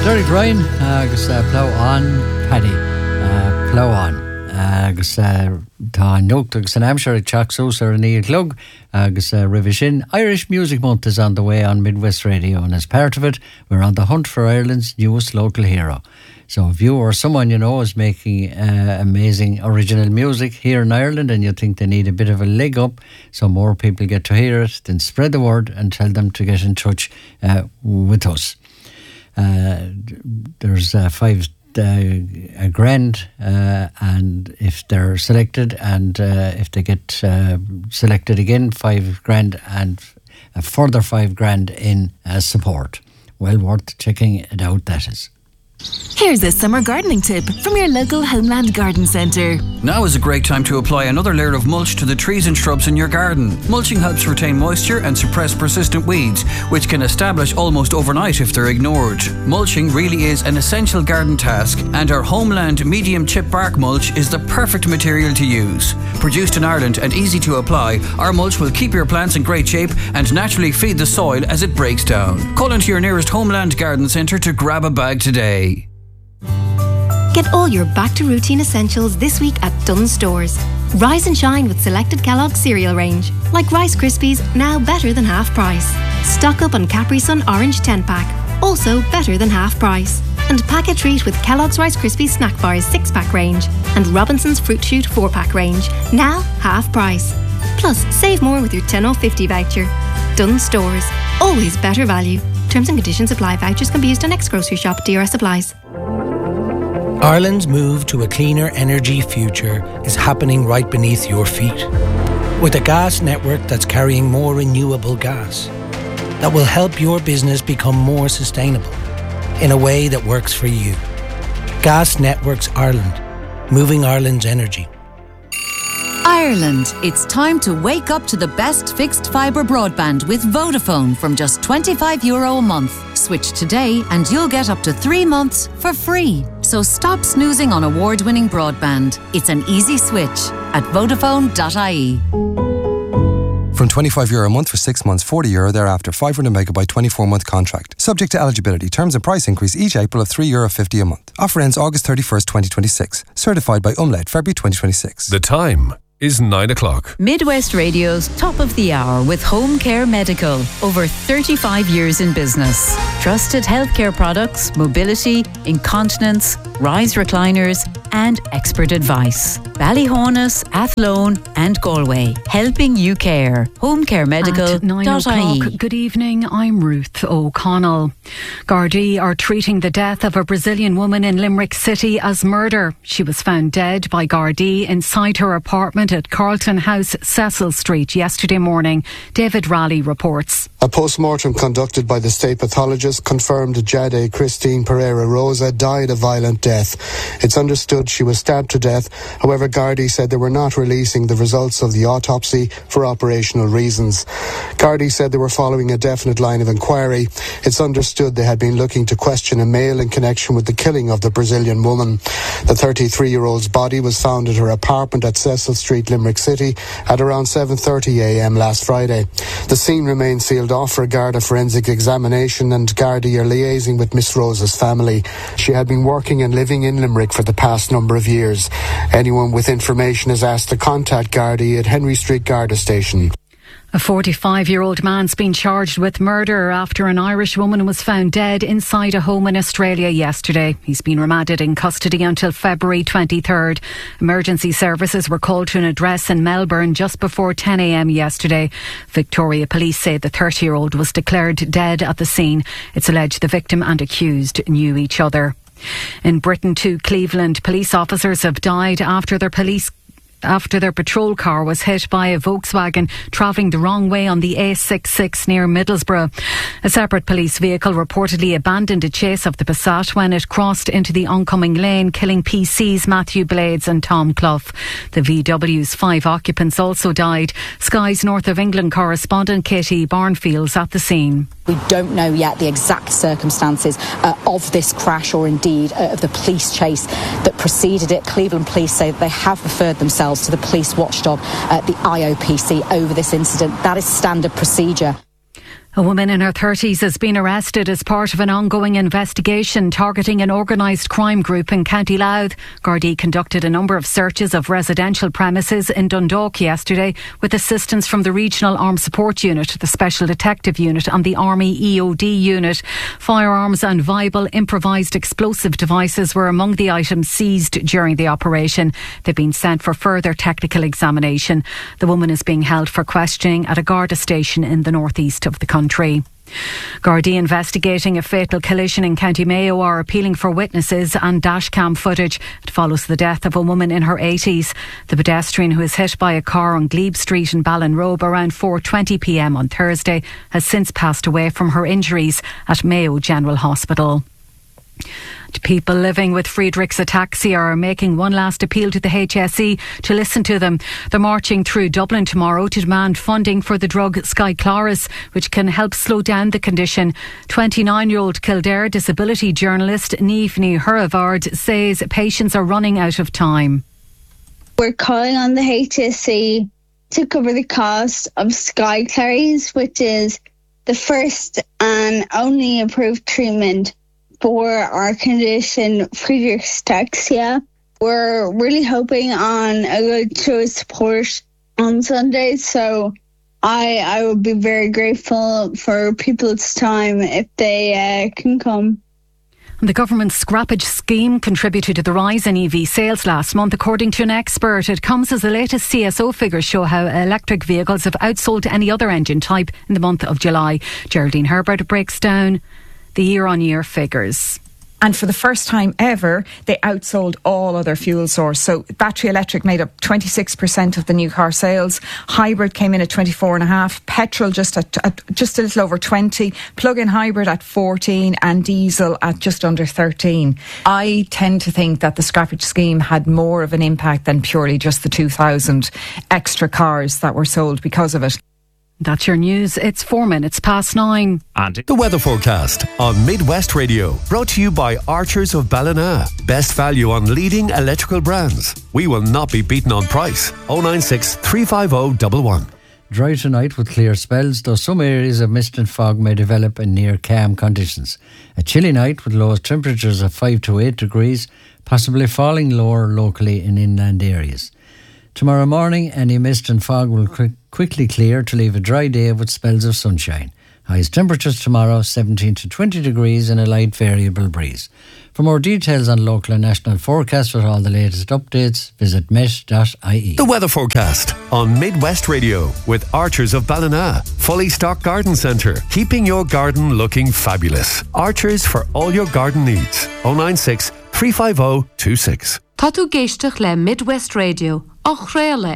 Derek Ryan agus plow on Paddy plow on agus tá nocht agus an amsir teach sósar an íl clog agus revision. Irish Music Month is on the way on Midwest Radio, and as part of it we're on the hunt for Ireland's newest local hero. So if you or someone you know is making amazing original music here in Ireland and you think they need a bit of a leg up so more people get to hear it, then spread the word and tell them to get in touch with us. There's a grand and if they're selected, and if they get selected again, $5,000 and a further $5,000 in support. Well worth checking it out, that is. Here's a summer gardening tip from your local Homeland Garden Centre. Now is a great time to apply another layer of mulch to the trees and shrubs in your garden. Mulching helps retain moisture and suppress persistent weeds, which can establish almost overnight if they're ignored. Mulching really is an essential garden task, and our Homeland medium chip bark mulch is the perfect material to use. Produced in Ireland and easy to apply, our mulch will keep your plants in great shape and naturally feed the soil as it breaks down. Call into your nearest Homeland Garden Centre to grab a bag today. Get all your back-to-routine essentials this week at Dunnes Stores. Rise and shine with selected Kellogg's cereal range, like Rice Krispies, now better than half price. Stock up on Capri Sun Orange 10-pack, also better than half price. And pack a treat with Kellogg's Rice Krispies Snack Bars 6-pack range and Robinson's Fruit Shoot 4-pack range, now half price. Plus, save more with your 10/50 voucher. Dunnes Stores, always better value. Terms and conditions apply. Vouchers can be used on next grocery shop. DRS applies. Ireland's move to a cleaner energy future is happening right beneath your feet. With a gas network that's carrying more renewable gas that will help your business become more sustainable in a way that works for you. Gas Networks Ireland, moving Ireland's energy. Ireland, it's time to wake up to the best fixed fibre broadband with Vodafone from just €25 a month. Switch today and you'll get up to 3 months for free. So stop snoozing on award-winning broadband. It's an easy switch at Vodafone.ie. From €25 a month for 6 months, €40 thereafter, 500 megabyte 24-month contract. Subject to eligibility. Terms and price increase each April of €3.50 a month. Offer ends August 31st, 2026. Certified by Umlaut, February 2026. The time is 9 o'clock. Midwest Radio's Top of the Hour with Home Care Medical. Over 35 years in business. Trusted healthcare products, mobility, incontinence, rise recliners, and expert advice. Ballyhonus, Athlone, and Galway. Helping you care. HomeCareMedical.ie. At 9 o'clock, good evening, I'm Ruth O'Connell. Gardaí are treating the death of a Brazilian woman in Limerick City as murder. She was found dead by Gardaí inside her apartment at Carlton House, Cecil Street yesterday morning. David Raleigh reports. A post-mortem conducted by the state pathologist confirmed Jade Christine Pereira Rosa died a violent death. It's understood she was stabbed to death. However, Gardaí said they were not releasing the results of the autopsy for operational reasons. Gardaí said they were following a definite line of inquiry. It's understood they had been looking to question a male in connection with the killing of the Brazilian woman. The 33-year-old's body was found at her apartment at Cecil Street, Limerick City at around 7:30 a.m. last Friday. The scene remains sealed off for a Garda forensic examination, and Gardaí are liaising with Miss Rosa's family. She had been working and living in Limerick for the past number of years. Anyone with information is asked to contact Gardaí at Henry Street Garda Station. A 45-year-old man's been charged with murder after an Irish woman was found dead inside a home in Australia yesterday. He's been remanded in custody until February 23rd. Emergency services were called to an address in Melbourne just before 10 a.m. yesterday. Victoria Police say the 30-year-old was declared dead at the scene. It's alleged the victim and accused knew each other. In Britain, 2 Cleveland police officers have died after their patrol car was hit by a Volkswagen travelling the wrong way on the A66 near Middlesbrough. A separate police vehicle reportedly abandoned a chase of the Passat when it crossed into the oncoming lane, killing PC's Matthew Blades and Tom Clough. The VW's 5 occupants also died. Sky's North of England correspondent Katie Barnfield's at the scene. We don't know yet the exact circumstances of this crash or indeed of the police chase that preceded it. Cleveland police say that they have referred themselves to the police watchdog, the IOPC, over this incident. That is standard procedure. A woman in her 30s has been arrested as part of an ongoing investigation targeting an organised crime group in County Louth. Gardaí conducted a number of searches of residential premises in Dundalk yesterday with assistance from the Regional Armed Support Unit, the Special Detective Unit and the Army EOD Unit. Firearms and viable improvised explosive devices were among the items seized during the operation. They've been sent for further technical examination. The woman is being held for questioning at a Garda station in the northeast of the country. Gardaí investigating a fatal collision in County Mayo are appealing for witnesses and dashcam footage. It follows the death of a woman in her 80s. The pedestrian who was hit by a car on Glebe Street in Ballinrobe around 4:20pm on Thursday has since passed away from her injuries at Mayo General Hospital. People living with Friedreich's ataxia are making one last appeal to the HSE to listen to them. They're marching through Dublin tomorrow to demand funding for the drug Skyclarys, which can help slow down the condition. 29-year-old Kildare disability journalist Niamh Ní Hurravard says patients are running out of time. We're calling on the HSE to cover the cost of Skyclarys, which is the first and only approved treatment for our condition, Friedreich's ataxia. We're really hoping on a good show of support on Sunday, so I would be very grateful for people's time if they can come. The government's scrappage scheme contributed to the rise in EV sales last month. According to an expert, it comes as the latest CSO figures show how electric vehicles have outsold any other engine type in the month of July. Geraldine Herbert breaks down the year-on-year figures. And for the first time ever, they outsold all other fuel source. So battery electric made up 26% of the new car sales. Hybrid came in at 24.5%. Petrol just at just a little over 20%. Plug-in hybrid at 14%. And diesel at just under 13%. I tend to think that the scrappage scheme had more of an impact than purely just the 2,000 extra cars that were sold because of it. That's your news. It's 9:04. And the weather forecast on Midwest Radio, brought to you by Archers of Ballina. Best value on leading electrical brands. We will not be beaten on price. 096 350 111. Dry tonight with clear spells, though some areas of mist and fog may develop in near calm conditions. A chilly night with lowest temperatures of 5 to 8 degrees, possibly falling lower locally in inland areas. Tomorrow morning, any mist and fog will quickly clear to leave a dry day with spells of sunshine. Highest temperatures tomorrow, 17 to 20 degrees and a light variable breeze. For more details on local and national forecasts with all the latest updates, visit met.ie. The weather forecast on Midwest Radio with Archers of Ballina. Fully stocked garden centre, keeping your garden looking fabulous. Archers for all your garden needs. 096 350 26. Tá tú géisteach le Midwest Radio, ach réile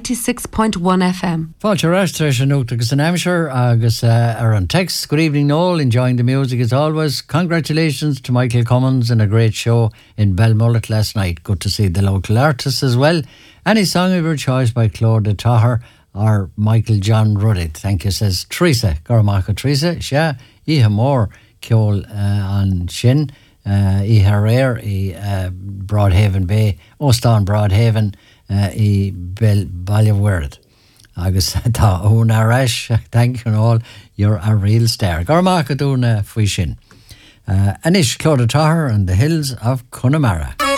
96.1 FM. Fáilte rastreis an Nuachtagus an Hampshire agus ar an text. Good evening, Noel. Enjoying the music as always. Congratulations to Michael Cummins and a great show in Belmullet last night. Good to see the local artists as well. Any song of your choice by Claude de Taher or Michael John Ruddy. Thank you, says Teresa. Gormacha Teresa. Sha, Iha Moore, Kjol an Shin. I Harare, I Broadhaven Bay, Ostan Broadhaven, I Ballyawerd. Agus ta una rash, thank you all, you're a real star. Gormacha duna fwy sin. Anish Claude Taher and the Hills of Connemara.